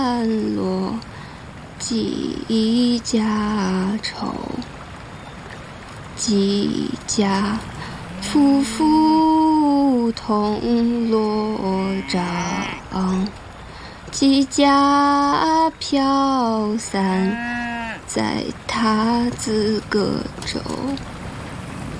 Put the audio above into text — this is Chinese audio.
落几家愁，几家夫妇同罗帐，几家飘散在他自各州。